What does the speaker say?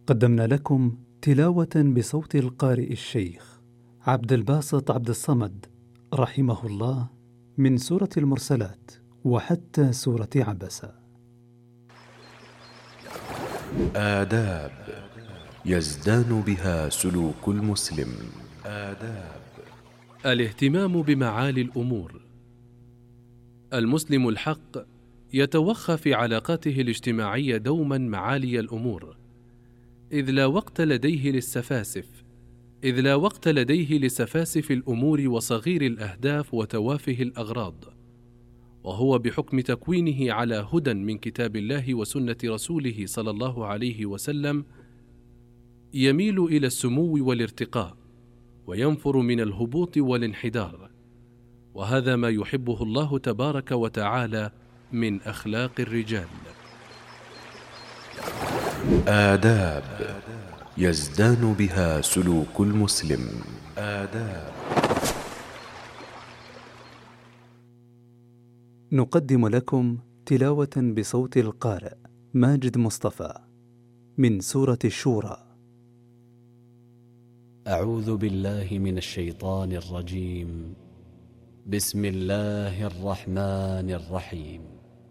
قدمنا لكم تلاوة بصوت القارئ الشيخ عبد الباسط عبد الصمد رحمه الله من سورة المرسلات وحتى سورة عبسة. آداب يزدان بها سلوك المسلم. آداب: الاهتمام بمعالي الأمور. المسلم الحق يتوخى في علاقاته الاجتماعية دوما معالي الأمور، إذ لا وقت لديه لسفاسف الأمور وصغير الأهداف وتوافه الأغراض، وهو بحكم تكوينه على هدى من كتاب الله وسنة رسوله صلى الله عليه وسلم يميل إلى السمو والارتقاء، وينفر من الهبوط والانحدار، وهذا ما يحبه الله تبارك وتعالى من أخلاق الرجال. آداب يزدان بها سلوك المسلم. آداب. نقدم لكم تلاوة بصوت القارئ ماجد مصطفى من سورة الشورى. أعوذ بالله من الشيطان الرجيم. بسم الله الرحمن الرحيم.